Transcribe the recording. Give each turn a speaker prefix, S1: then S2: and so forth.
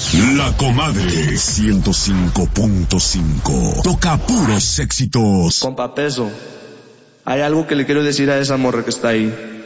S1: La Comadre 105.5. Toca puros éxitos.
S2: Compa Peso, hay algo que le quiero decir a esa morra que está ahí.